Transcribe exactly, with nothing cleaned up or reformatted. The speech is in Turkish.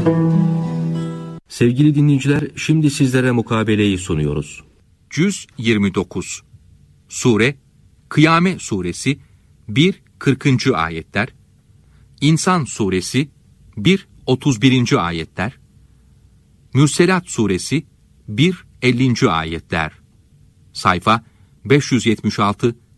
Sevgili dinleyiciler, şimdi sizlere mukabeleyi sunuyoruz. Cüz yirmi dokuz. Sure Kıyame Suresi bir kırkıncı ayetler, İnsan Suresi bir otuz birinci ayetler, Mürselat Suresi bir ellinci ayetler. Sayfa beş yüz yetmiş altı